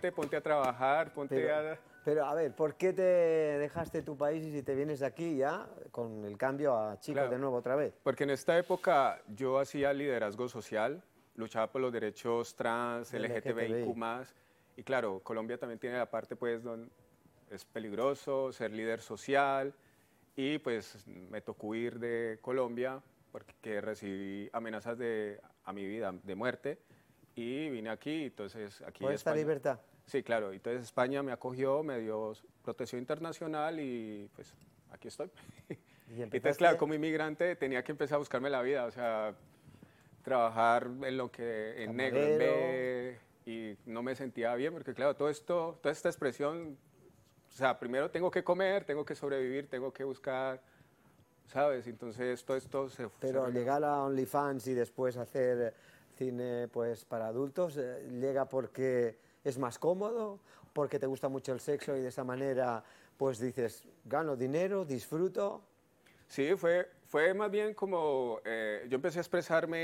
levántate, ponte a trabajar, ponte a... Pero a ver, ¿por qué te dejaste tu país y si te vienes de aquí ya con el cambio a Chico Claro. de nuevo otra vez? Porque en esta época yo hacía liderazgo social, luchaba por los derechos trans, Del LGTBIQ+, y claro, Colombia también tiene la parte pues donde es peligroso ser líder social, y pues me tocó huir de Colombia porque recibí amenazas a mi vida de muerte, y vine aquí, entonces aquí ¿Por esta España. libertad? Sí, claro, entonces España me acogió, me dio protección internacional y pues aquí estoy. Y Entonces, claro, como inmigrante tenía que empezar a buscarme la vida, o sea, trabajar en lo que en negro, en B, y no me sentía bien porque, claro, todo esto, toda esta expresión, o sea, primero tengo que comer, tengo que sobrevivir, tengo que buscar, ¿sabes? Entonces todo esto Pero llegar a OnlyFans y después hacer cine pues para adultos, ¿llega porque es más cómodo? ¿Porque te gusta mucho el sexo y de esa manera pues dices, gano dinero, disfruto? Sí, fue más bien como, yo empecé a expresarme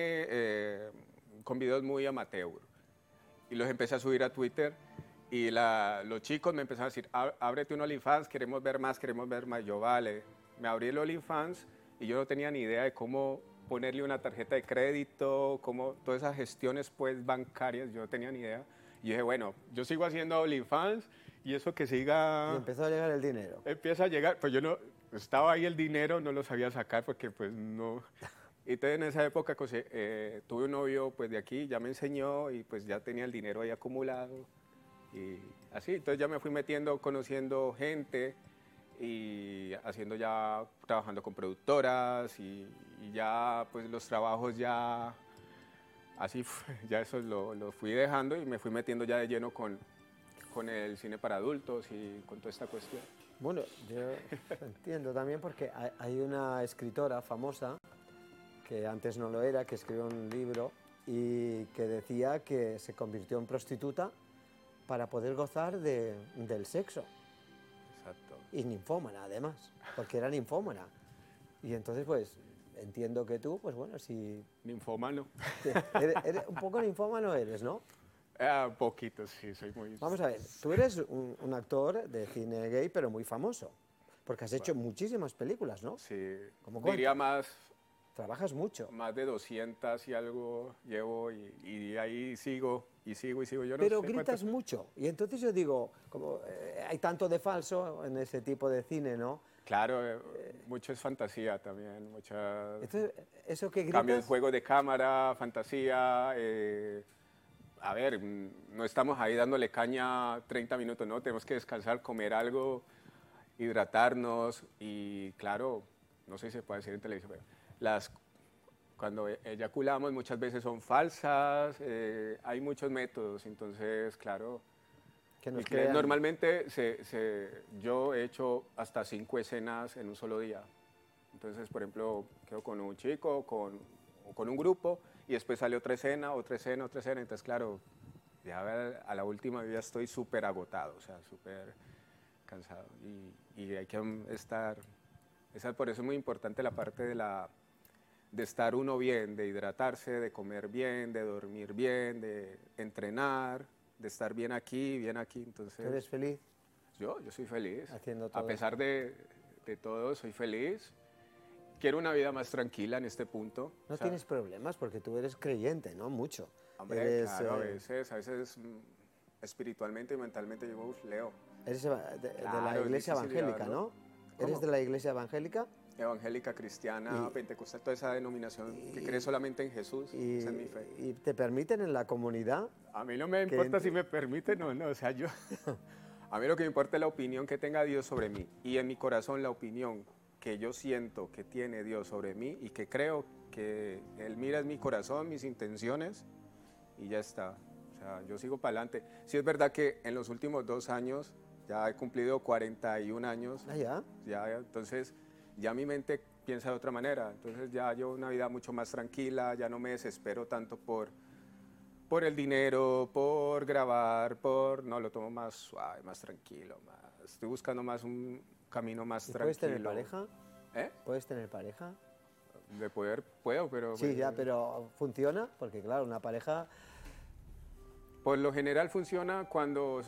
con videos muy amateur y los empecé a subir a Twitter y los chicos me empezaron a decir, ábrete un OnlyFans, queremos ver más, queremos ver más. Yo, vale, me abrí el OnlyFans y yo no tenía ni idea de cómo ponerle una tarjeta de crédito, cómo todas esas gestiones pues bancarias, yo no tenía ni idea. Y dije, bueno, yo sigo haciendo OnlyFans y eso que siga... Y empezó a llegar el dinero. Empieza a llegar, pues yo no, estaba ahí el dinero, no lo sabía sacar porque pues no... Y entonces en esa época tuve un novio pues de aquí, ya me enseñó y pues ya tenía el dinero ahí acumulado y así, entonces ya me fui metiendo, conociendo gente y haciendo ya, trabajando con productoras y ya pues los trabajos ya, así ya eso lo fui dejando y me fui metiendo ya de lleno con el cine para adultos y con toda esta cuestión. Bueno, yo entiendo también porque hay una escritora famosa que antes no lo era, que escribió un libro y que decía que se convirtió en prostituta para poder gozar del sexo. Exacto. Y ninfómana, además, porque era ninfómana. Y entonces, pues, entiendo que tú, pues bueno, si... Ninfómano. Un poco ninfómano eres, ¿no? Un poquito, sí, soy muy... Vamos a ver, tú eres un actor de cine gay, pero muy famoso, porque has hecho muchísimas películas, ¿no? Sí, ¿Cómo diría más... Trabajas mucho. Más de 200 y algo llevo y ahí sigo y sigo y sigo. Yo no Pero sé gritas mucho, y entonces yo digo, como hay tanto de falso en ese tipo de cine, ¿no? Claro, mucho es fantasía también, mucha... Entonces, eso que gritas... Cambio de juego de cámara, fantasía... a ver, no estamos ahí dándole caña 30 minutos, ¿no? Tenemos que descansar, comer algo, hidratarnos y claro, no sé si se puede decir en televisión, pero cuando eyaculamos muchas veces son falsas, hay muchos métodos, entonces claro, normalmente yo he hecho hasta 5 escenas en un solo día, entonces por ejemplo quedo con un chico o con un grupo y después sale otra escena, otra escena, otra escena, entonces claro, ya a la última ya estoy súper agotado, o sea, súper cansado y hay que estar, por eso es muy importante la parte de estar uno bien, de hidratarse, de comer bien, de dormir bien, de entrenar, de estar bien aquí, entonces... ¿Eres feliz? Yo soy feliz. Haciendo todo a pesar de todo, soy feliz. Quiero una vida más tranquila en este punto. No tienes problemas porque tú eres creyente, ¿no? Mucho. Hombre, claro, a veces espiritualmente y mentalmente yo leo. Eres de la iglesia evangélica, ¿no? ¿Eres de la iglesia evangélica? Evangélica, cristiana, pentecostal, toda esa denominación que cree solamente en Jesús, esa es mi fe. ¿Y te permiten en la comunidad? A mí no me importa si me permiten o no, o sea, a mí lo que me importa es la opinión que tenga Dios sobre mí y en mi corazón la opinión que yo siento que tiene Dios sobre mí y que creo que Él mira en mi corazón, mis intenciones y ya está. O sea, yo sigo para adelante. Sí es verdad que en los últimos 2 años, ya he cumplido 41 años. ¿Ah, ya? Ya, entonces ya mi mente piensa de otra manera. Entonces ya yo una vida mucho más tranquila, ya no me desespero tanto por el dinero, por grabar, no, lo tomo más suave, más tranquilo, estoy buscando más un camino más tranquilo. ¿Puedes tener pareja? ¿Eh? ¿Puedes tener pareja? De poder, puedo, pero... Sí, ya, pero ¿funciona? Porque claro, una pareja... Por lo general funciona cuando